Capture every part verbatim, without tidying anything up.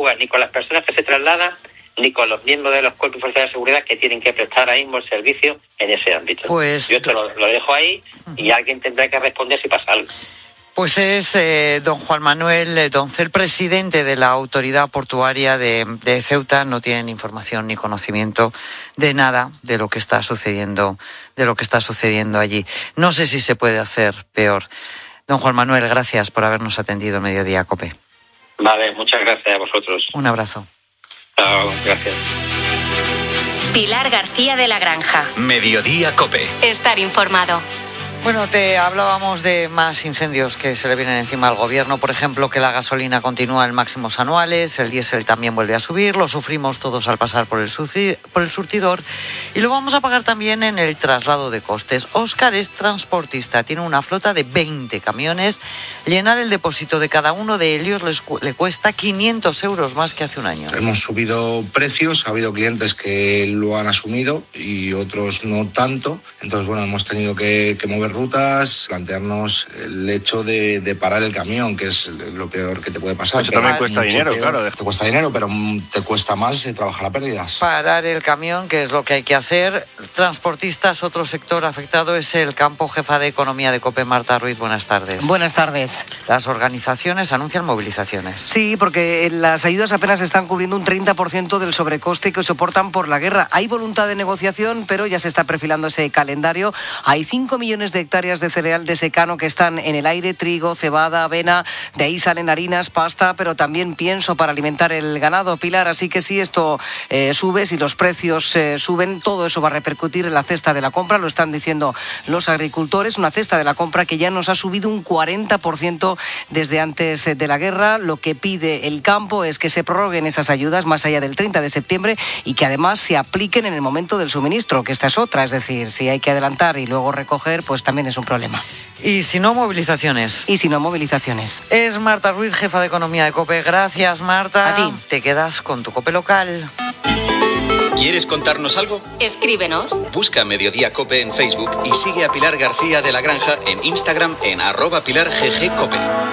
lugar ni con las personas que se trasladan, ni con los miembros de los cuerpos y fuerzas de seguridad que tienen que prestar ahora mismo el servicio en ese ámbito. Pues yo te lo, lo dejo ahí y alguien tendrá que responder si pasa algo. Pues es eh, don Juan Manuel Doncel, presidente de la Autoridad Portuaria de, de Ceuta. No tienen información ni conocimiento de nada de lo que está sucediendo, de lo que está sucediendo allí. No sé si se puede hacer peor. Don Juan Manuel, gracias por habernos atendido Mediodía COPE. Vale, muchas gracias a vosotros. Un abrazo. Chao, gracias. Pilar García de la Granja. Mediodía COPE. Estar informado. Bueno, te hablábamos de más incendios que se le vienen encima al gobierno. Por ejemplo, que la gasolina continúa en máximos anuales, el diésel también vuelve a subir, lo sufrimos todos al pasar por el, surci- por el surtidor y lo vamos a pagar también en el traslado de costes. Óscar es transportista, tiene una flota de veinte camiones. Llenar el depósito de cada uno de ellos les cu- le cuesta quinientos euros más que hace un año. Hemos subido precios, ha habido clientes que lo han asumido y otros no tanto. Entonces, bueno, hemos tenido que, que mover rutas, plantearnos el hecho de, de parar el camión, que es lo peor que te puede pasar. Eso también cuesta dinero, peor. claro. Te cuesta dinero, pero te cuesta más trabajar a pérdidas. Parar el camión, que es lo que hay que hacer. Transportistas, otro sector afectado es el campo. Jefa de Economía de COPE, Marta Ruiz, buenas tardes. Buenas tardes. Las organizaciones anuncian movilizaciones. Sí, porque las ayudas apenas están cubriendo un treinta por ciento del sobrecoste que soportan por la guerra. Hay voluntad de negociación, pero ya se está perfilando ese calendario. Hay cinco millones de hectáreas de cereal de secano que están en el aire, trigo, cebada, avena, de ahí salen harinas, pasta, pero también pienso para alimentar el ganado, Pilar. Así que si esto eh, sube, si los precios eh, suben, todo eso va a repercutir en la cesta de la compra, lo están diciendo los agricultores. Una cesta de la compra que ya nos ha subido un cuarenta por ciento desde antes de la guerra. Lo que pide el campo es que se prorroguen esas ayudas más allá del treinta de septiembre y que además se apliquen en el momento del suministro, que esta es otra. Es decir, si hay que adelantar y luego recoger, pues también es un problema. Y si no, movilizaciones. Y si no, movilizaciones. Es Marta Ruiz, jefa de Economía de COPE. Gracias, Marta. A ti. Te quedas con tu COPE local. ¿Quieres contarnos algo? Escríbenos. Busca Mediodía COPE en Facebook y sigue a Pilar García de la Granja en Instagram en arroba Pilar G G COPE.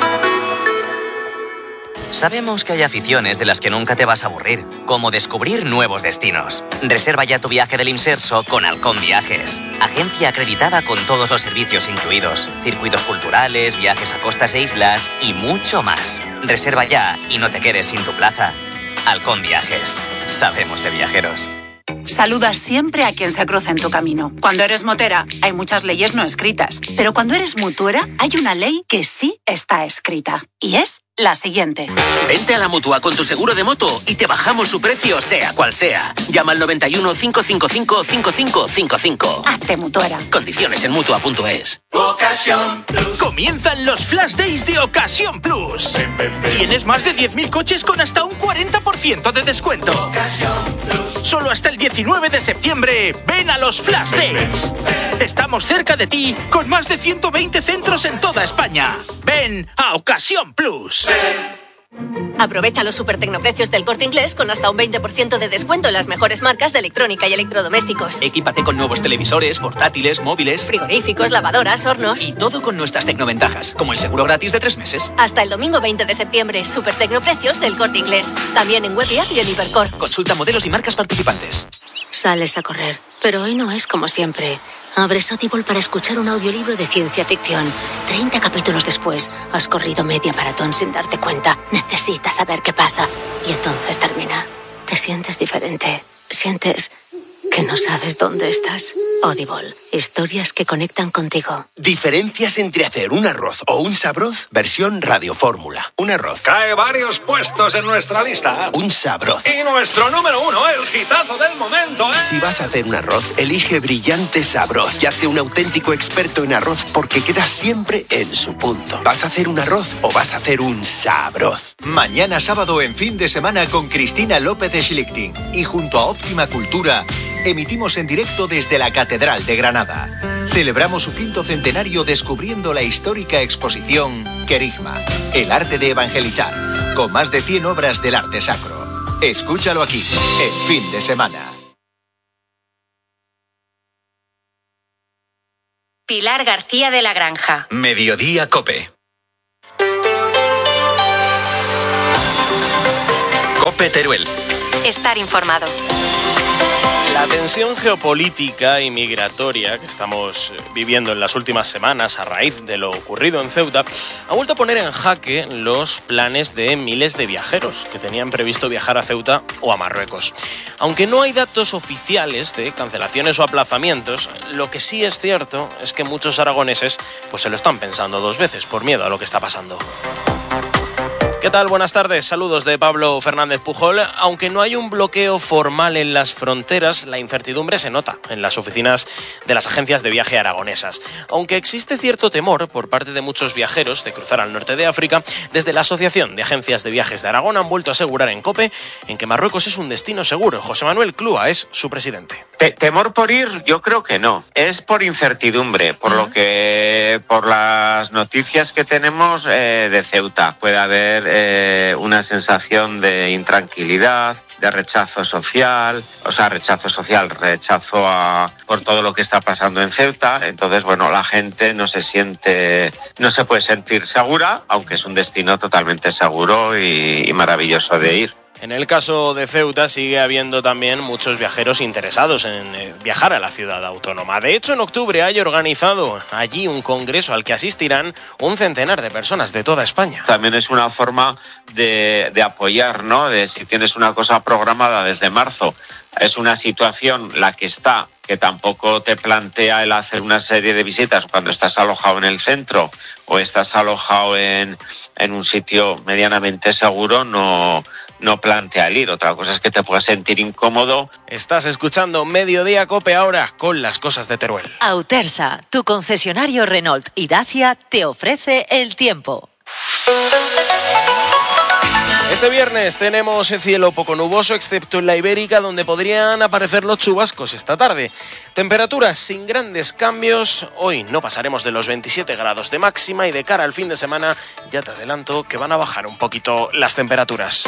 Sabemos que hay aficiones de las que nunca te vas a aburrir, como descubrir nuevos destinos. Reserva ya tu viaje del Imserso con Halcón Viajes, agencia acreditada con todos los servicios incluidos, circuitos culturales, viajes a costas e islas y mucho más. Reserva ya y no te quedes sin tu plaza. Halcón Viajes, sabemos de viajeros. Saluda siempre a quien se cruza en tu camino. Cuando eres motera, hay muchas leyes no escritas. Pero cuando eres mutuera, hay una ley que sí está escrita. Y es la siguiente. Vente a la Mutua con tu seguro de moto y te bajamos su precio, sea cual sea. Llama al noventa y uno, cinco cinco cinco, cinco cinco cinco cinco. Hazte mutuera. Condiciones en Mutua punto es. Ocasión Plus. Comienzan los Flash Days de Ocasión Plus. Ven, ven, ven. Tienes más de diez mil coches con hasta un cuarenta por ciento de descuento. Ocasión Plus. Solo hasta el diecinueve de septiembre, ven a los Flash Days. Estamos cerca de ti con más de ciento veinte centros en toda España. Ven a Ocasión Plus. Aprovecha los super tecnoprecios del Corte Inglés con hasta un veinte por ciento de descuento en las mejores marcas de electrónica y electrodomésticos. Equípate con nuevos televisores, portátiles, móviles, frigoríficos, lavadoras, hornos. Y todo con nuestras tecnoventajas, como el seguro gratis de tres meses. Hasta el domingo veinte de septiembre, super tecnoprecios del Corte Inglés. También en web y app y en Hipercor. Consulta modelos y marcas participantes. Sales a correr, pero hoy no es como siempre. Abres Audible para escuchar un audiolibro de ciencia ficción. treinta capítulos después, has corrido media maratón sin darte cuenta. Necesitas saber qué pasa. Y entonces termina. Te sientes diferente. Sientes que no sabes dónde estás. Audible. Historias que conectan contigo. Diferencias entre hacer un arroz o un sabroz, versión radiofórmula. Un arroz. Cae varios puestos en nuestra lista. Un sabroz. Y nuestro número uno, el hitazo del momento, ¿eh? Si vas a hacer un arroz, elige Brillante Sabroz y hazte un auténtico experto en arroz porque quedas siempre en su punto. ¿Vas a hacer un arroz o vas a hacer un sabroz? Mañana sábado en Fin de Semana con Cristina López de Schlichting y junto a Óptima Cultura emitimos en directo desde la Catedral de Granada. Celebramos su quinto centenario descubriendo la histórica exposición Querigma, el arte de evangelizar, con más de cien obras del arte sacro. Escúchalo aquí, en Fin de Semana. Pilar García de la Granja. Mediodía COPE. Cope Teruel. Estar informado. La tensión geopolítica y migratoria que estamos viviendo en las últimas semanas a raíz de lo ocurrido en Ceuta ha vuelto a poner en jaque los planes de miles de viajeros que tenían previsto viajar a Ceuta o a Marruecos. Aunque no hay datos oficiales de cancelaciones o aplazamientos, lo que sí es cierto es que muchos aragoneses pues se lo están pensando dos veces por miedo a lo que está pasando. ¿Qué tal? Buenas tardes. Saludos de Pablo Fernández Pujol. Aunque no hay un bloqueo formal en las fronteras, la incertidumbre se nota en las oficinas de las agencias de viaje aragonesas. Aunque existe cierto temor por parte de muchos viajeros de cruzar al norte de África, desde la Asociación de Agencias de Viajes de Aragón han vuelto a asegurar en COPE en que Marruecos es un destino seguro. José Manuel Clúa es su presidente. Te- temor por ir, yo creo que no. Es por incertidumbre, por uh-huh. lo que, por las noticias que tenemos eh, de Ceuta. Puede haber eh, una sensación de intranquilidad, de rechazo social, o sea, rechazo social, rechazo a, por todo lo que está pasando en Ceuta. Entonces, bueno, la gente no se siente, no se puede sentir segura, aunque es un destino totalmente seguro y, y maravilloso de ir. En el caso de Ceuta sigue habiendo también muchos viajeros interesados en eh, viajar a la ciudad autónoma. De hecho, en octubre hay organizado allí un congreso al que asistirán un centenar de personas de toda España. También es una forma de, de apoyar, ¿no? De si tienes una cosa programada desde marzo, es una situación la que está, que tampoco te plantea el hacer una serie de visitas cuando estás alojado en el centro o estás alojado en, en un sitio medianamente seguro, no... no plantea el ir. Otra cosa es que te puedas sentir incómodo. Estás escuchando Mediodía Cope ahora con las cosas de Teruel. Autersa, tu concesionario Renault y Dacia, te ofrece el tiempo. Este viernes tenemos cielo poco nuboso, excepto en la Ibérica, donde podrían aparecer los chubascos esta tarde. Temperaturas sin grandes cambios. Hoy no pasaremos de los veintisiete grados de máxima y de cara al fin de semana ya te adelanto que van a bajar un poquito las temperaturas.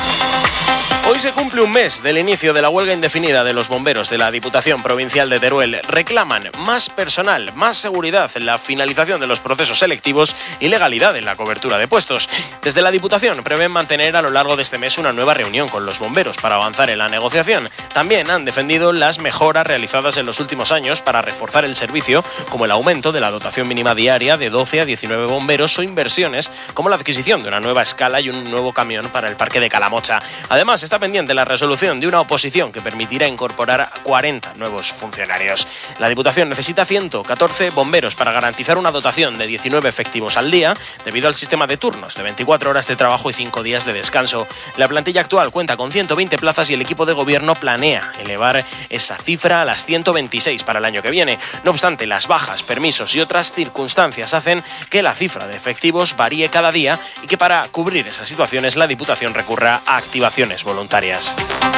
Hoy se cumple un mes del inicio de la huelga indefinida de los bomberos de la Diputación Provincial de Teruel. Reclaman más personal, más seguridad en la finalización de los procesos selectivos y legalidad en la cobertura de puestos. Desde la Diputación prevén mantener a lo largo de este mes una nueva reunión con los bomberos para avanzar en la negociación. También han defendido las mejoras realizadas en los últimos años para reforzar el servicio, como el aumento de la dotación mínima diaria de doce a diecinueve bomberos o inversiones como la adquisición de una nueva escala y un nuevo camión para el parque de Calamocha. Además, está pendiente la resolución de una oposición que permitirá incorporar cuarenta nuevos funcionarios. La Diputación necesita ciento catorce bomberos para garantizar una dotación de diecinueve efectivos al día, debido al sistema de turnos de veinticuatro horas de trabajo y cinco días de descanso. La plantilla actual cuenta con ciento veinte plazas y el equipo de gobierno planea elevar esa cifra a las ciento veintiséis para el año que viene. No obstante, las bajas, permisos y otras circunstancias hacen que la cifra de efectivos varíe cada día y que para cubrir esas situaciones la Diputación recurra a activaciones voluntarias.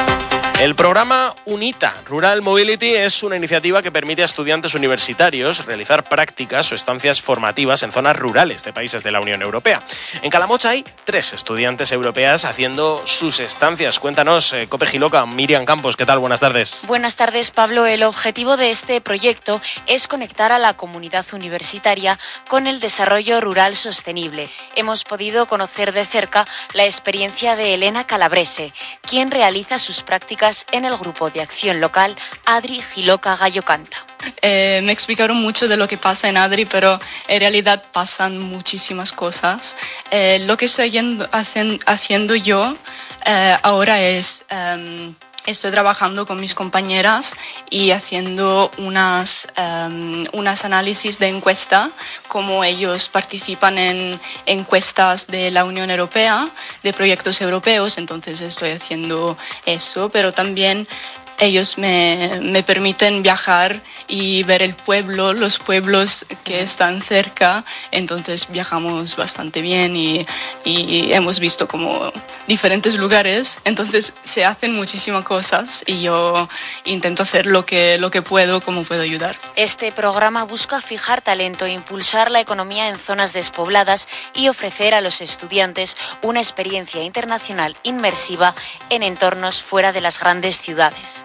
El programa UNITA, Rural Mobility, es una iniciativa que permite a estudiantes universitarios realizar prácticas o estancias formativas en zonas rurales de países de la Unión Europea. En Calamocha hay tres estudiantes europeas haciendo sus estancias. Cuéntanos, eh, Cope Giloca, Miriam Campos, ¿qué tal? Buenas tardes. Buenas tardes, Pablo. El objetivo de este proyecto es conectar a la comunidad universitaria con el desarrollo rural sostenible. Hemos podido conocer de cerca la experiencia de Elena Calabrese, quien realiza sus prácticas en el grupo de acción local Adri Giloca Gallo Canta. Eh, me explicaron mucho de lo que pasa en Adri, pero en realidad pasan muchísimas cosas. Eh, lo que estoy yendo, hacen, haciendo yo eh, ahora es... Um, Estoy trabajando con mis compañeras y haciendo unas, um, unas análisis de encuesta, como ellos participan en encuestas de la Unión Europea, de proyectos europeos, entonces estoy haciendo eso, pero también ellos me, me permiten viajar y ver el pueblo, los pueblos que están cerca, entonces viajamos bastante bien y, y hemos visto como diferentes lugares, entonces se hacen muchísimas cosas y yo intento hacer lo que, lo que puedo, como puedo ayudar. Este programa busca fijar talento, impulsar la economía en zonas despobladas y ofrecer a los estudiantes una experiencia internacional inmersiva en entornos fuera de las grandes ciudades.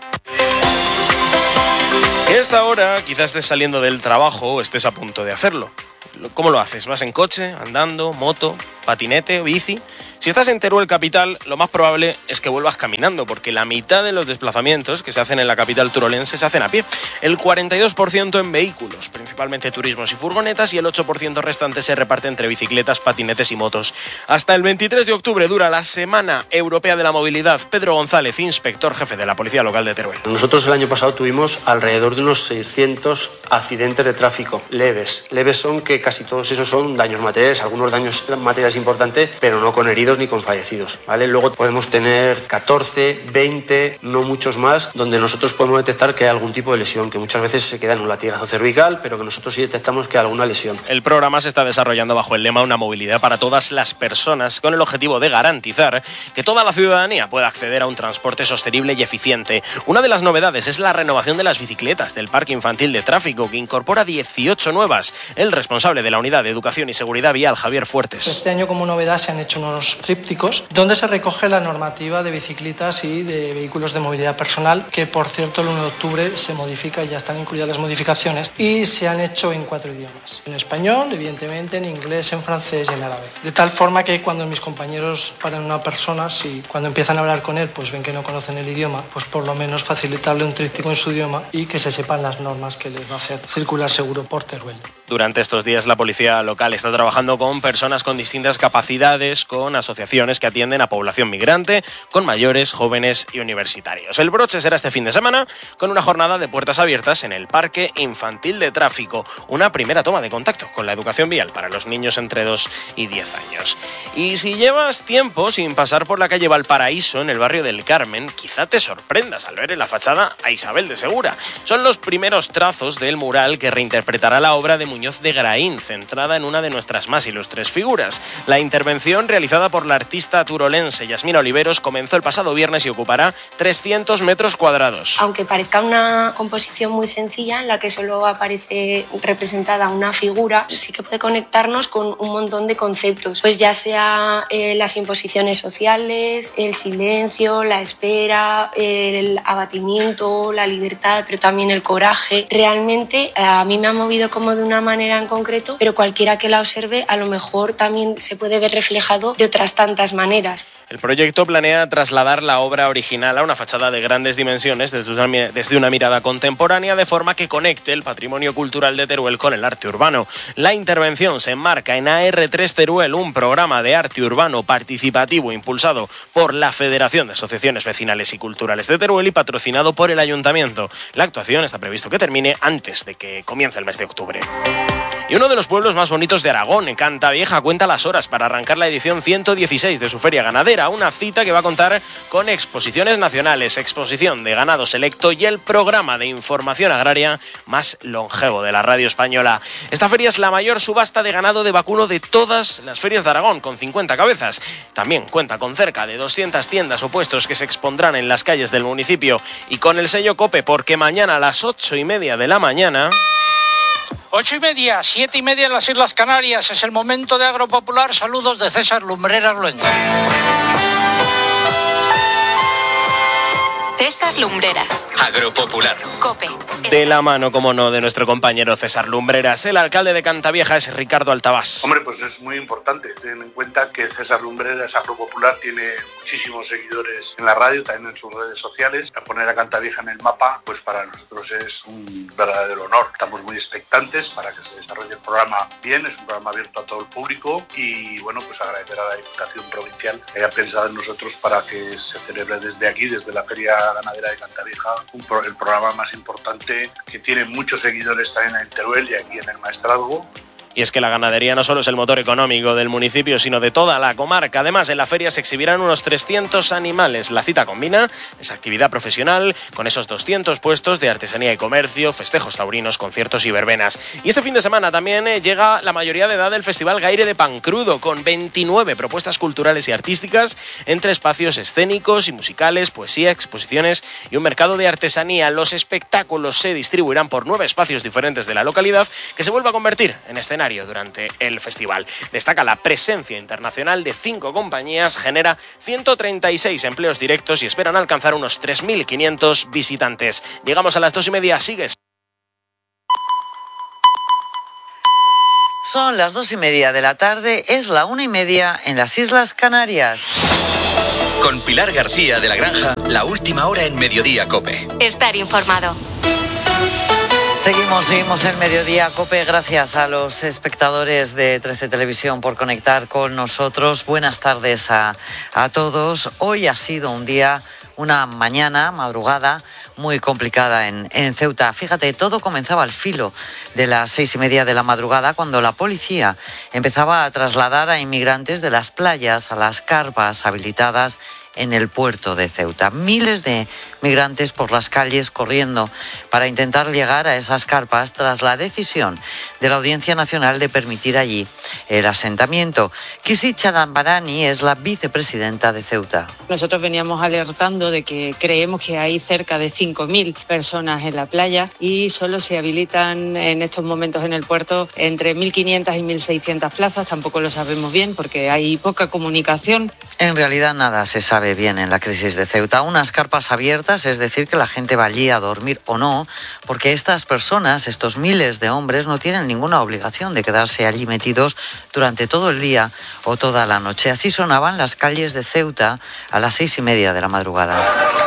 A esta hora quizás estés saliendo del trabajo o estés a punto de hacerlo. ¿Cómo lo haces? ¿Vas en coche, andando, moto? patinete o bici. Si estás en Teruel capital, lo más probable es que vuelvas caminando, porque la mitad de los desplazamientos que se hacen en la capital turolense se hacen a pie. El cuarenta y dos por ciento en vehículos, principalmente turismos y furgonetas, y el ocho por ciento restante se reparte entre bicicletas, patinetes y motos. Hasta el veintitrés de octubre dura la Semana Europea de la Movilidad. Pedro González, inspector jefe de la Policía Local de Teruel. Nosotros el año pasado tuvimos alrededor de unos seiscientos accidentes de tráfico leves. Leves son que casi todos esos son daños materiales, algunos daños materiales importantes, pero no con heridos ni con fallecidos, ¿vale? Luego podemos tener catorce, veinte, no muchos más, donde nosotros podemos detectar que hay algún tipo de lesión, que muchas veces se queda en un latigazo cervical, pero que nosotros sí detectamos que hay alguna lesión. El programa se está desarrollando bajo el lema Una movilidad para todas las personas, con el objetivo de garantizar que toda la ciudadanía pueda acceder a un transporte sostenible y eficiente. Una de las novedades es la renovación de las bicicletas del Parque Infantil de Tráfico, que incorpora dieciocho nuevas. El responsable de la Unidad de Educación y Seguridad Vial, Javier Fuertes. Este año, como novedad, se han hecho unos trípticos donde se recoge la normativa de bicicletas y de vehículos de movilidad personal, que por cierto el uno de octubre se modifica y ya están incluidas las modificaciones, y se han hecho en cuatro idiomas: en español, evidentemente, en inglés, en francés y en árabe. De tal forma que cuando mis compañeros paran una persona, si cuando empiezan a hablar con él pues ven que no conocen el idioma, pues por lo menos facilitarle un tríptico en su idioma y que se sepan las normas que les va a hacer circular seguro por Teruel. Durante estos días la policía local está trabajando con personas con distintas capacidades, con asociaciones que atienden a población migrante, con mayores, jóvenes y universitarios. El broche será este fin de semana con una jornada de puertas abiertas en el Parque Infantil de Tráfico, una primera toma de contacto con la educación vial para los niños entre dos y diez años. Y si llevas tiempo sin pasar por la calle Valparaíso en el barrio del Carmen, quizá te sorprendas al ver en la fachada a Isabel de Segura. Son los primeros trazos del mural que reinterpretará la obra de Muñoz de Graín, centrada en una de nuestras más ilustres figuras. La intervención, realizada por la artista turolense Yasmina Oliveros, comenzó el pasado viernes y ocupará trescientos metros cuadrados. Aunque parezca una composición muy sencilla, en la que solo aparece representada una figura, sí que puede conectarnos con un montón de conceptos, pues ya sea eh, las imposiciones sociales, el silencio, la espera, el abatimiento, la libertad, pero también el coraje. Realmente a mí me ha movido como de una manera en concreto, pero cualquiera que la observe a lo mejor también se puede ver reflejado de otras tantas maneras. El proyecto planea trasladar la obra original a una fachada de grandes dimensiones desde una, desde una mirada contemporánea, de forma que conecte el patrimonio cultural de Teruel con el arte urbano. La intervención se enmarca en A R tres Teruel, un programa de arte urbano participativo impulsado por la Federación de Asociaciones Vecinales y Culturales de Teruel y patrocinado por el Ayuntamiento. La actuación está previsto que termine antes de que comience el mes de octubre. Y uno de los pueblos más bonitos de Aragón, Cantavieja, cuenta las horas para arrancar la edición ciento dieciséis de su feria ganadera, una cita que va a contar con exposiciones nacionales, exposición de ganado selecto y el programa de información agraria más longevo de la radio española. Esta feria es la mayor subasta de ganado de vacuno de todas las ferias de Aragón, con cincuenta cabezas. También cuenta con cerca de doscientas tiendas o puestos que se expondrán en las calles del municipio, y con el sello COPE, porque mañana a las ocho y media de la mañana... Ocho y media, siete y media en las Islas Canarias. Es el momento de Agropopular. Saludos de César Lumbreras Luengo. César Lumbreras. Agropopular. COPE. De la mano, como no, de nuestro compañero César Lumbreras. El alcalde de Cantavieja es Ricardo Altabás. Hombre, pues es muy importante. Ten en cuenta que César Lumbreras Agropopular tiene muchísimos seguidores en la radio, también en sus redes sociales. A poner a Cantavieja en el mapa, pues para nosotros es un verdadero honor. Estamos muy expectantes para que se desarrolle el programa bien. Es un programa abierto a todo el público y, bueno, pues agradecer a la Diputación Provincial que haya pensado en nosotros para que se celebre desde aquí, desde la Feria Ganadera de Cantavieja, un pro, el programa más importante, que tiene muchos seguidores también en Teruel y aquí en el Maestrazgo. Y es que la ganadería no solo es el motor económico del municipio, sino de toda la comarca. Además, en la feria se exhibirán unos trescientos animales. La cita combina esa actividad profesional con esos doscientos puestos de artesanía y comercio, festejos taurinos, conciertos y verbenas. Y este fin de semana también eh, llega la mayoría de edad del Festival Gaire de Pancrudo, con veintinueve propuestas culturales y artísticas entre espacios escénicos y musicales, poesía, exposiciones y un mercado de artesanía. Los espectáculos se distribuirán por nueve espacios diferentes de la localidad, que se vuelve a convertir en escenario durante el festival. Destaca la presencia internacional de cinco compañías, genera ciento treinta y seis empleos directos y esperan alcanzar unos tres mil quinientos visitantes. Llegamos a las dos y media, sigues. Son las dos y media de la tarde, es la una y media en las Islas Canarias. Con Pilar García de la Granja, la última hora en Mediodía COPE. Estar informado. Seguimos, seguimos en Mediodía COPE. Gracias a los espectadores de trece Televisión por conectar con nosotros. Buenas tardes a, a todos. Hoy ha sido un día, una mañana, madrugada, muy complicada en, en Ceuta. Fíjate, todo comenzaba al filo de las seis y media de la madrugada, cuando la policía empezaba a trasladar a inmigrantes de las playas a las carpas habilitadas en el puerto de Ceuta. Miles de migrantes por las calles corriendo para intentar llegar a esas carpas tras la decisión de la Audiencia Nacional de permitir allí el asentamiento. Kisi Chalambarani es la vicepresidenta de Ceuta. Nosotros veníamos alertando de que creemos que hay cerca de cinco mil personas en la playa y solo se habilitan en estos momentos en el puerto entre mil quinientas y mil seiscientas plazas. Tampoco lo sabemos bien porque hay poca comunicación. En realidad nada se sabe bien en la crisis de Ceuta. Unas carpas abiertas, es decir, que la gente va allí a dormir o no, porque estas personas, estos miles de hombres, no tienen ninguna obligación de quedarse allí metidos durante todo el día o toda la noche. Así sonaban las calles de Ceuta a las seis y media de la madrugada.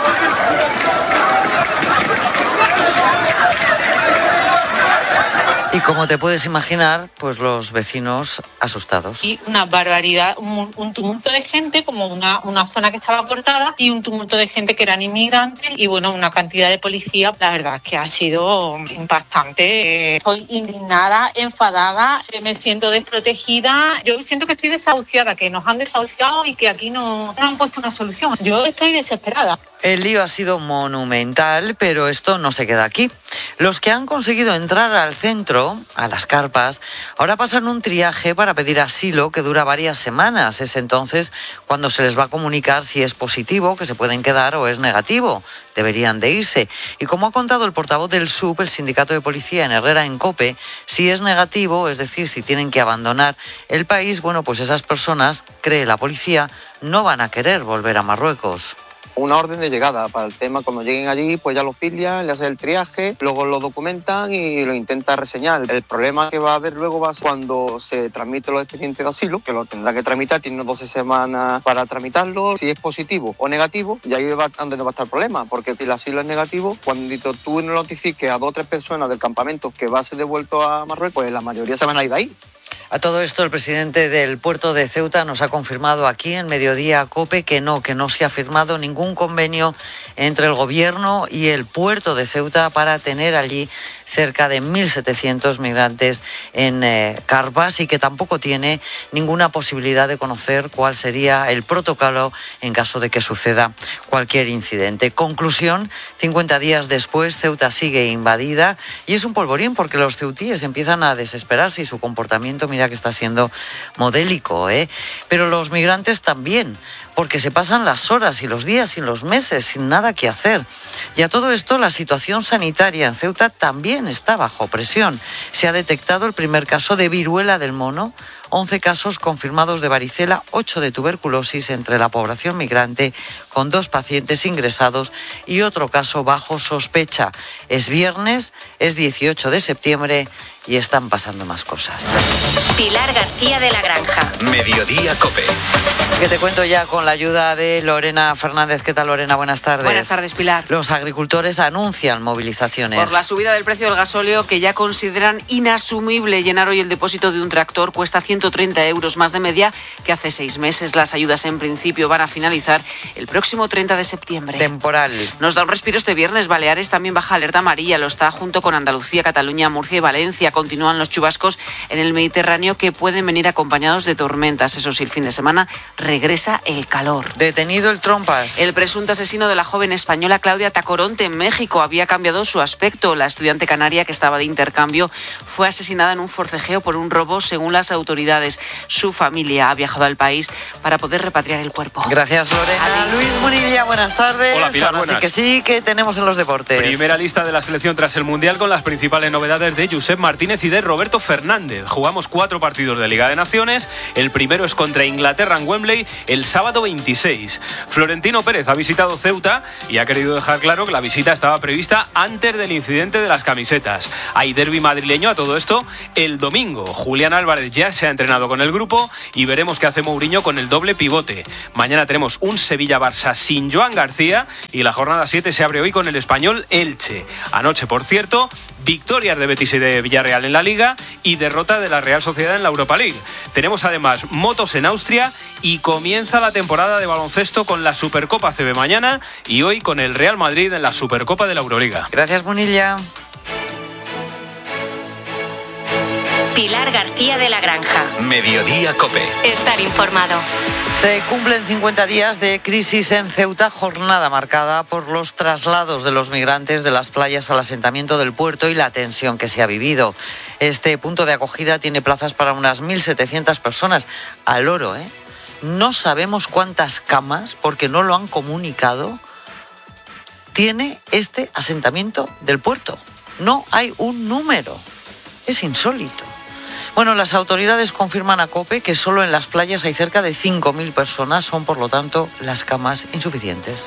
Y como te puedes imaginar, pues los vecinos asustados. Y una barbaridad, un, un tumulto de gente, como una, una zona que estaba cortada, y un tumulto de gente que eran inmigrantes, y bueno, una cantidad de policía. La verdad es que ha sido impactante. Estoy indignada, enfadada, me siento desprotegida. Yo siento que estoy desahuciada, que nos han desahuciado y que aquí no, no han puesto una solución. Yo estoy desesperada. El lío ha sido monumental, pero esto no se queda aquí. Los que han conseguido entrar al centro, a las carpas, ahora pasan un triaje para pedir asilo que dura varias semanas. Es entonces cuando se les va a comunicar si es positivo, que se pueden quedar, o es negativo, deberían de irse. Y como ha contado el portavoz del S U P, el sindicato de policía en Herrera, en COPE, si es negativo, es decir, si tienen que abandonar el país, bueno, pues esas personas, cree la policía, no van a querer volver a Marruecos. Una orden de llegada para el tema, cuando lleguen allí, pues ya lo filian, le hacen el triaje, luego lo documentan y lo intentan reseñar. El problema que va a haber luego va a ser cuando se tramiten los expedientes de asilo, que lo tendrá que tramitar, tiene doce semanas para tramitarlo. Si es positivo o negativo, y ahí va donde va a estar el problema, porque si el asilo es negativo, cuando tú no notifiques a dos o tres personas del campamento que va a ser devuelto a Marruecos, pues la mayoría se van a ir de ahí. A todo esto, el presidente del puerto de Ceuta nos ha confirmado aquí en Mediodía COPE que no, que no se ha firmado ningún convenio entre el gobierno y el puerto de Ceuta para tener allí cerca de mil setecientos migrantes en eh, carpas, y que tampoco tiene ninguna posibilidad de conocer cuál sería el protocolo en caso de que suceda cualquier incidente. Conclusión, cincuenta días después, Ceuta sigue invadida y es un polvorín porque los ceutíes empiezan a desesperarse y su comportamiento, mira que está siendo modélico, ¿eh? Pero los migrantes también, porque se pasan las horas y los días y los meses sin nada que hacer. Y a todo esto, la situación sanitaria en Ceuta también está bajo presión. Se ha detectado el primer caso de viruela del mono, once casos confirmados de varicela, ocho de tuberculosis entre la población migrante, con dos pacientes ingresados y otro caso bajo sospecha. Es viernes, es dieciocho de septiembre y están pasando más cosas. Pilar García de la Granja. Mediodía COPE. Que te cuento ya con la ayuda de Lorena Fernández. ¿Qué tal, Lorena? Buenas tardes. Buenas tardes, Pilar. Los agricultores anuncian movilizaciones. Por la subida del precio del gasóleo, que ya consideran inasumible. Llenar hoy el depósito de un tractor cuesta ciento treinta euros más de media que hace seis meses. Las ayudas en principio van a finalizar el próximo treinta de septiembre. Temporal. Nos da un respiro este viernes. Baleares también baja alerta amarilla. Lo está junto con Andalucía, Cataluña, Murcia y Valencia. Continúan los chubascos en el Mediterráneo, que pueden venir acompañados de tormentas. Eso sí, el fin de semana regresa el calor. Detenido el Trompas. El presunto asesino de la joven española Claudia Tacoronte en México había cambiado su aspecto. La estudiante canaria, que estaba de intercambio, fue asesinada en un forcejeo por un robo, según las autoridades. autoridades. Su familia ha viajado al país para poder repatriar el cuerpo. Gracias, Lorena. Ali. Luis Munilla, buenas tardes. Hola, Pilar, Ahora buenas. sí que sí, que tenemos en los deportes. Primera lista de la selección tras el Mundial con las principales novedades de Josep Martínez y de Roberto Fernández. Jugamos cuatro partidos de Liga de Naciones. El primero es contra Inglaterra en Wembley el sábado veintiséis. Florentino Pérez ha visitado Ceuta y ha querido dejar claro que la visita estaba prevista antes del incidente de las camisetas. Hay derbi madrileño a todo esto el domingo. Julián Álvarez ya se ha entrenado con el grupo y veremos qué hace Mourinho con el doble pivote. Mañana tenemos un Sevilla-Barça sin Joan García y la jornada siete se abre hoy con el Español Elche. Anoche, por cierto, victorias de Betis y de Villarreal en la Liga y derrota de la Real Sociedad en la Europa League. Tenemos además motos en Austria y comienza la temporada de baloncesto con la Supercopa C B mañana y hoy con el Real Madrid en la Supercopa de la Euroliga. Gracias, Munilla. Pilar García de la Granja. Mediodía Cope. Estar informado. Se cumplen cincuenta días de crisis en Ceuta, jornada marcada por los traslados de los migrantes de las playas al asentamiento del puerto y la tensión que se ha vivido. Este punto de acogida tiene plazas para unas mil setecientas personas. Al loro, ¿eh? No sabemos cuántas camas, porque no lo han comunicado, tiene este asentamiento del puerto. No hay un número. Es insólito. Bueno, las autoridades confirman a COPE que solo en las playas hay cerca de cinco mil personas. Son, por lo tanto, las camas insuficientes.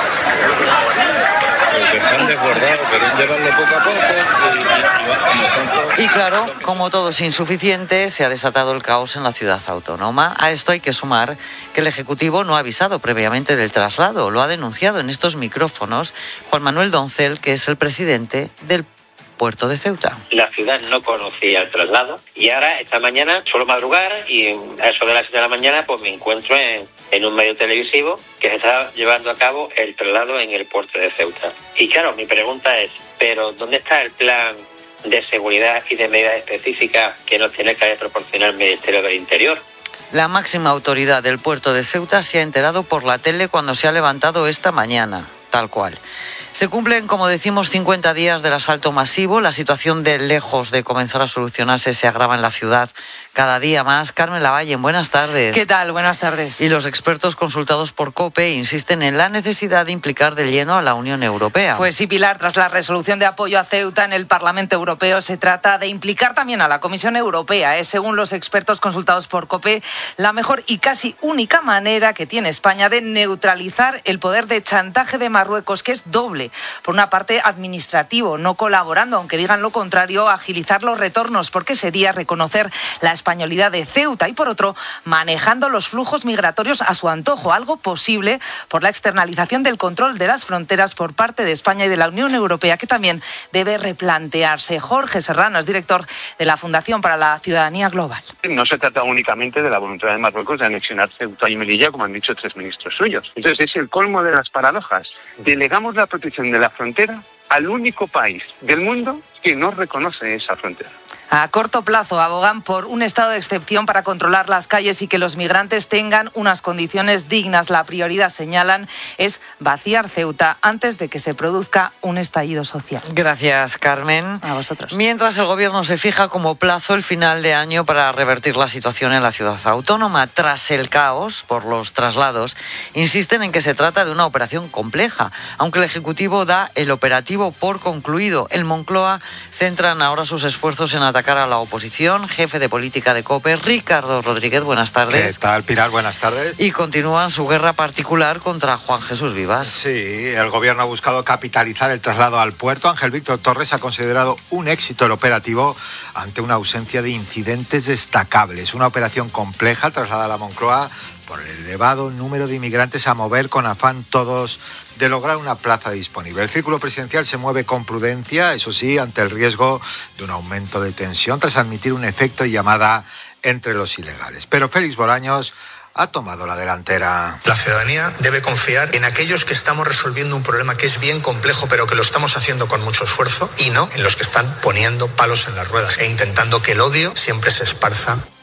Están desbordados, quieren llevarlo poco a poco. Y claro, como todo es insuficiente, se ha desatado el caos en la ciudad autónoma. A esto hay que sumar que el Ejecutivo no ha avisado previamente del traslado. Lo ha denunciado en estos micrófonos Juan Manuel Doncel, que es el presidente del puerto de Ceuta. La ciudad no conocía el traslado y ahora, esta mañana, suelo madrugar y a eso de las siete de la mañana pues me encuentro en, en un medio televisivo que se está llevando a cabo el traslado en el puerto de Ceuta. Y claro, mi pregunta es, ¿pero dónde está el plan de seguridad y de medidas específicas que nos tiene que proporcionar el Ministerio del Interior? La máxima autoridad del puerto de Ceuta se ha enterado por la tele cuando se ha levantado esta mañana, tal cual. Se cumplen, como decimos, cincuenta días del asalto masivo. La situación, de lejos de comenzar a solucionarse, se agrava en la ciudad cada día más. Carmen Lavalle, buenas tardes. ¿Qué tal? Buenas tardes. Y los expertos consultados por COPE insisten en la necesidad de implicar de lleno a la Unión Europea. Pues sí, Pilar, tras la resolución de apoyo a Ceuta en el Parlamento Europeo, se trata de implicar también a la Comisión Europea. Es, según los expertos consultados por COPE, la mejor y casi única manera que tiene España de neutralizar el poder de chantaje de Marruecos, que es doble. Por una parte, administrativo, no colaborando, aunque digan lo contrario, agilizar los retornos, porque sería reconocer la españolidad de Ceuta, y por otro, manejando los flujos migratorios a su antojo, algo posible por la externalización del control de las fronteras por parte de España y de la Unión Europea, que también debe replantearse. Jorge Serrano es director de la Fundación para la Ciudadanía Global. No se trata únicamente de la voluntad de Marruecos de anexionar Ceuta y Melilla, como han dicho tres ministros suyos. Entonces es el colmo de las paradojas. Delegamos la protección de la frontera al único país del mundo que no reconoce esa frontera. A corto plazo abogan por un estado de excepción para controlar las calles y que los migrantes tengan unas condiciones dignas. La prioridad, señalan, es vaciar Ceuta antes de que se produzca un estallido social. Gracias, Carmen. A vosotros. Mientras el Gobierno se fija como plazo el final de año para revertir la situación en la ciudad autónoma. Tras el caos por los traslados, insisten en que se trata de una operación compleja. Aunque el Ejecutivo da el operativo por concluido, en Moncloa centran ahora sus esfuerzos en atacar a la oposición. Jefe de política de COPE, Ricardo Rodríguez, buenas tardes. ¿Qué tal, Pilar? Buenas tardes. Y continúan su guerra particular contra Juan Jesús Vivas. Sí, el Gobierno ha buscado capitalizar el traslado al puerto. Ángel Víctor Torres ha considerado un éxito el operativo ante una ausencia de incidentes destacables. Una operación compleja trasladada a la Moncloa por el elevado número de inmigrantes a mover con afán todos de lograr una plaza disponible. El círculo presidencial se mueve con prudencia, eso sí, ante el riesgo de un aumento de tensión tras admitir un efecto de llamada entre los ilegales. Pero Félix Bolaños ha tomado la delantera. La ciudadanía debe confiar en aquellos que estamos resolviendo un problema que es bien complejo, pero que lo estamos haciendo con mucho esfuerzo, y no en los que están poniendo palos en las ruedas e intentando que el odio siempre se esparza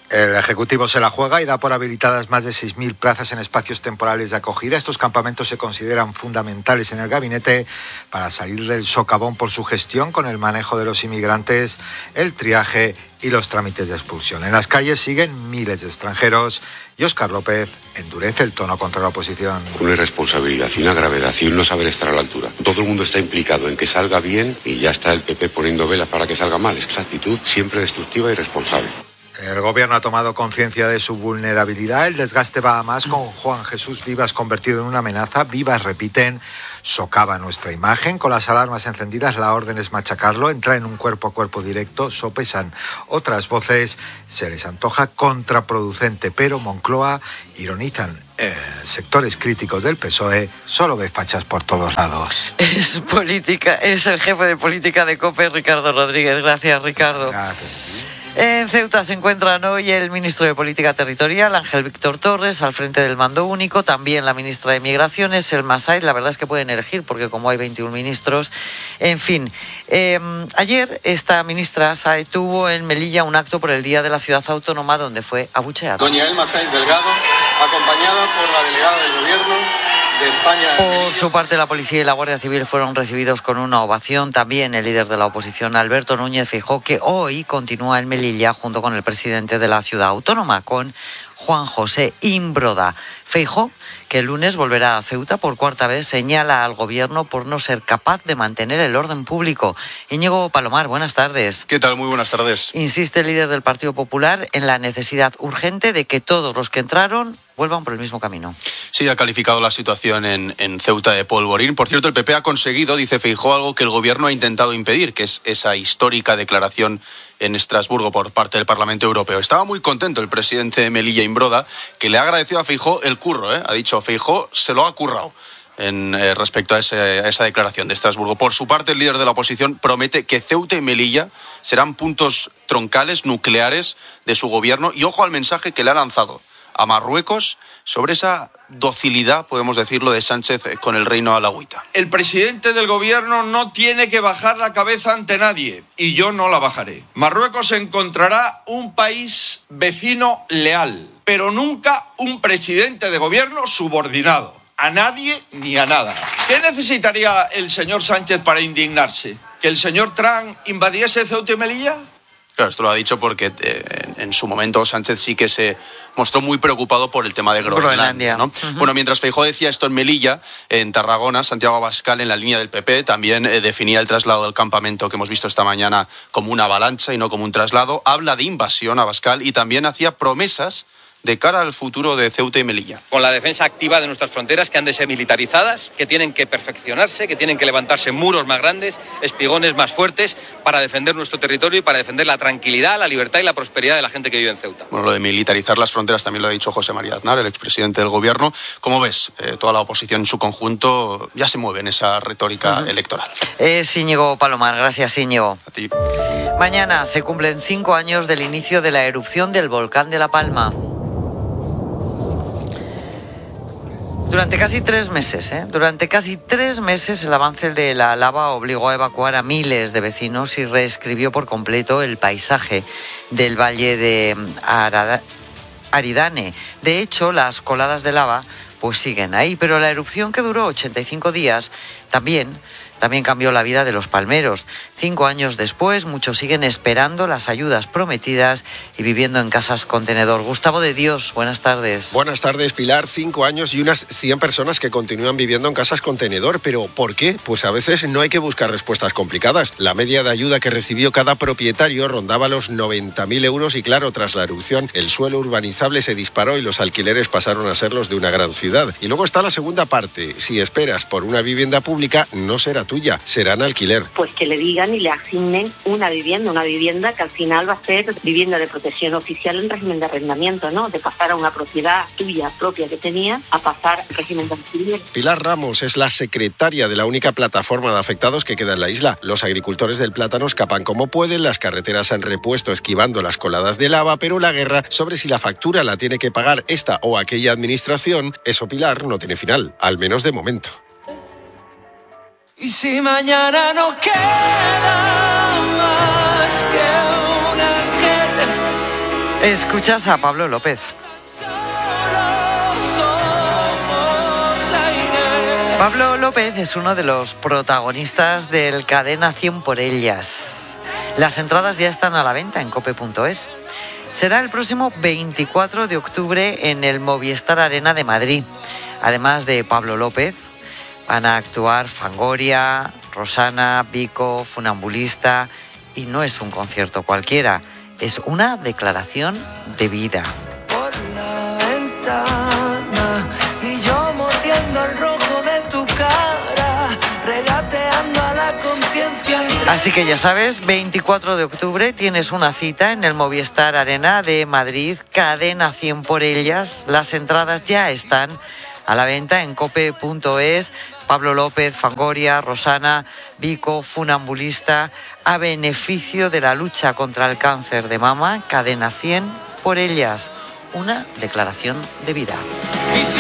El Ejecutivo se la juega y da por habilitadas más de seis mil plazas en espacios temporales de acogida. Estos campamentos se consideran fundamentales en el gabinete para salir del socavón por su gestión con el manejo de los inmigrantes, el triaje y los trámites de expulsión. En las calles siguen miles de extranjeros y Óscar López endurece el tono contra la oposición. Una irresponsabilidad y una gravedad y un no saber estar a la altura. Todo el mundo está implicado en que salga bien y ya está el P P poniendo velas para que salga mal. Es esa actitud siempre destructiva y irresponsable. El gobierno ha tomado conciencia de su vulnerabilidad. El desgaste va a más con Juan Jesús Vivas convertido en una amenaza. Vivas, repiten, socava nuestra imagen. Con las alarmas encendidas, la orden es machacarlo. Entra en un cuerpo a cuerpo directo. Sopesan otras voces. Se les antoja contraproducente. Pero Moncloa, ironizan eh, sectores críticos del P S O E, solo ve fachas por todos lados. Es política, es el jefe de política de COPE, Ricardo Rodríguez. Gracias, Ricardo. Gracias. En Ceuta se encuentran hoy el ministro de Política Territorial, Ángel Víctor Torres, al frente del mando único, también la ministra de Migraciones, Selma Said. La verdad es que pueden elegir, porque como hay veintiún ministros, en fin. Eh, ayer esta ministra Said tuvo en Melilla un acto por el Día de la Ciudad Autónoma, donde fue abucheada. Doña Elma Said Delgado, acompañada por la delegada del Gobierno de España. Por su parte, la policía y la Guardia Civil fueron recibidos con una ovación. También el líder de la oposición, Alberto Núñez Feijóo, que hoy continúa en Melilla junto con el presidente de la ciudad autónoma, con Juan José Imbroda. Feijóo, que el lunes volverá a Ceuta por cuarta vez, señala al gobierno por no ser capaz de mantener el orden público. Íñigo Palomar, buenas tardes. ¿Qué tal? Muy buenas tardes. Insiste el líder del Partido Popular en la necesidad urgente de que todos los que entraron vuelvan por el mismo camino. Sí, ha calificado la situación en, en Ceuta de polvorín. Por cierto, el P P ha conseguido, dice Feijóo, algo que el gobierno ha intentado impedir, que es esa histórica declaración en Estrasburgo por parte del Parlamento Europeo. Estaba muy contento el presidente de Melilla, Imbroda, que le ha agradecido a Feijóo el curro, ¿eh? Ha dicho, Feijóo se lo ha currado en, eh, respecto a, ese, a esa declaración de Estrasburgo. Por su parte, el líder de la oposición promete que Ceuta y Melilla serán puntos troncales, nucleares de su gobierno. Y ojo al mensaje que le ha lanzado a Marruecos sobre esa docilidad, podemos decirlo, de Sánchez con el reino alauita. El presidente del gobierno no tiene que bajar la cabeza ante nadie, y yo no la bajaré. Marruecos encontrará un país vecino leal, pero nunca un presidente de gobierno subordinado a nadie ni a nada. ¿Qué necesitaría el señor Sánchez para indignarse? ¿Que el señor Trump invadiese Ceuta y Melilla? Claro, esto lo ha dicho porque eh, en, en su momento Sánchez sí que se mostró muy preocupado por el tema de Groenlandia, ¿no? Uh-huh. Bueno, mientras Feijóo decía esto en Melilla, en Tarragona, Santiago Abascal, en la línea del P P, también eh, definía el traslado del campamento que hemos visto esta mañana como una avalancha y no como un traslado. Habla de invasión, Abascal, y también hacía promesas de cara al futuro de Ceuta y Melilla. Con la defensa activa de nuestras fronteras, que han de ser militarizadas, que tienen que perfeccionarse, que tienen que levantarse muros más grandes, espigones más fuertes, para defender nuestro territorio y para defender la tranquilidad, la libertad y la prosperidad de la gente que vive en Ceuta. Bueno, lo de militarizar las fronteras también lo ha dicho José María Aznar, el expresidente del gobierno. Como ves, eh, toda la oposición en su conjunto ya se mueve en esa retórica uh-huh. electoral. Es Íñigo Palomar, gracias Íñigo. A ti. Mañana se cumplen cinco años del inicio de la erupción del volcán de La Palma. Durante casi tres meses, ¿eh? Durante casi tres meses el avance de la lava obligó a evacuar a miles de vecinos y reescribió por completo el paisaje del valle de Arada, Aridane. De hecho, las coladas de lava pues siguen ahí, pero la erupción, que duró ochenta y cinco días, también... También cambió la vida de los palmeros. Cinco años después, muchos siguen esperando las ayudas prometidas y viviendo en casas contenedor. Gustavo de Dios, buenas tardes. Buenas tardes, Pilar. Cinco años y unas cien personas que continúan viviendo en casas contenedor. ¿Pero por qué? Pues a veces no hay que buscar respuestas complicadas. La media de ayuda que recibió cada propietario rondaba los noventa mil euros y, claro, tras la erupción, el suelo urbanizable se disparó y los alquileres pasaron a ser los de una gran ciudad. Y luego está la segunda parte. Si esperas por una vivienda pública, no será tuya, será en alquiler. Pues que le digan y le asignen una vivienda, una vivienda que al final va a ser vivienda de protección oficial en régimen de arrendamiento, ¿no? De pasar a una propiedad tuya propia que tenía a pasar al régimen de alquiler. Pilar Ramos es la secretaria de la única plataforma de afectados que queda en la isla. Los agricultores del plátano escapan como pueden, las carreteras han repuesto esquivando las coladas de lava, pero la guerra sobre si la factura la tiene que pagar esta o aquella administración, eso, Pilar, no tiene final, al menos de momento. Y si mañana no queda más que un ángel. Escuchas a Pablo López. Pablo López es uno de los protagonistas del Cadena cien por ellas. Las entradas ya están a la venta en cope punto es. Será el próximo veinticuatro de octubre en el Movistar Arena de Madrid. Además de Pablo López, van a actuar Fangoria, Rosana, Vico, Funambulista, y no es un concierto cualquiera, es una declaración de vida. Por la ventana y yo mordiendo el rojo de tu cara, regateando a la conciencia. Así que ya sabes, veinticuatro de octubre tienes una cita en el Movistar Arena de Madrid, Cadena cien por ellas. Las entradas ya están a la venta en cope punto es. Pablo López, Fangoria, Rosana, Vico, Funambulista, a beneficio de la lucha contra el cáncer de mama, Cadena cien por ellas. Una declaración de vida.